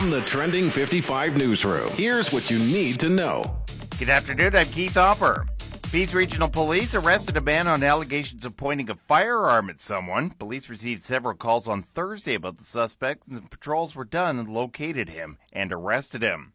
From the Trending 55 newsroom, here's what you need to know. Good afternoon, I'm Keith Hopper. Peace Regional Police arrested a man on allegations of pointing a firearm at someone. Police received several calls on Thursday about the suspect, and patrols were done and located him and arrested him.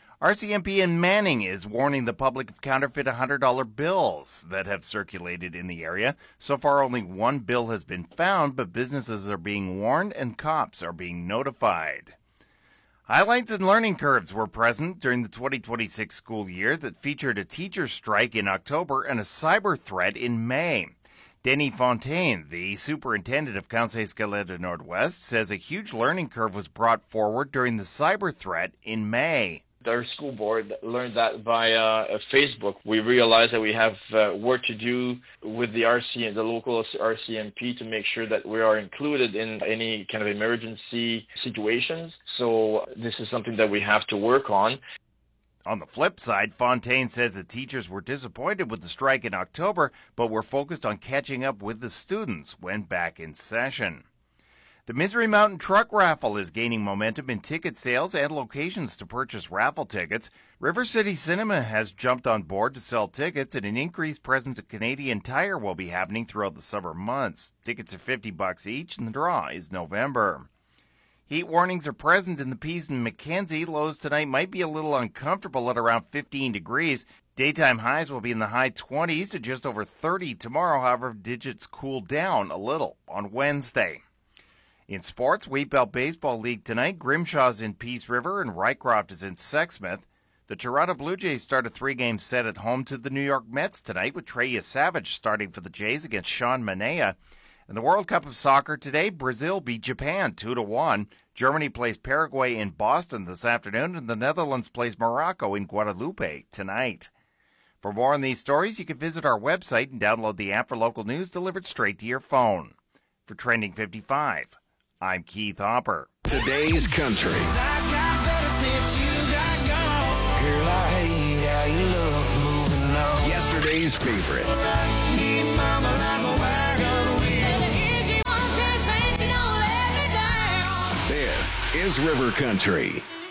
RCMP in Manning is warning the public of counterfeit $100 bills that have circulated in the area. So far, only one bill has been found, but businesses are being warned and cops are being notified. Highlights and learning curves were present during the 2026 school year that featured a teacher strike in October and a cyber threat in May. Denis Fontaine, the superintendent of Conseil-Scalaire Nord-Ouest, says a huge learning curve was brought forward during the cyber threat in May. Our school board learned that via Facebook. We realized that we have work to do with the local RCMP to make sure that we are included in any kind of emergency situations. So this is something that we have to work on. On the flip side, Fontaine says the teachers were disappointed with the strike in October, but were focused on catching up with the students when back in session. The Misery Mountain Truck Raffle is gaining momentum in ticket sales and locations to purchase raffle tickets. River City Cinema has jumped on board to sell tickets, and an increased presence of Canadian Tire will be happening throughout the summer months. Tickets are $50 each, and the draw is November. Heat warnings are present in the Peace and Mackenzie. Lows tonight might be a little uncomfortable at around 15 degrees. Daytime highs will be in the high 20s to just over 30 tomorrow. However, digits cool down a little on Wednesday. In sports, Wheatbelt Baseball League tonight, Grimshaw's in Peace River and Rycroft is in Sexsmith. The Toronto Blue Jays start a 3-game set at home to the New York Mets tonight, with Trey Savage starting for the Jays against Sean Manaea. In the World Cup of Soccer today, Brazil beat Japan 2-1. Germany plays Paraguay in Boston this afternoon, and the Netherlands plays Morocco in Guadalupe tonight. For more on these stories, you can visit our website and download the app for local news delivered straight to your phone. For Trending 55, I'm Keith Hopper. Today's Country. Yesterday's favorites. This is River Country.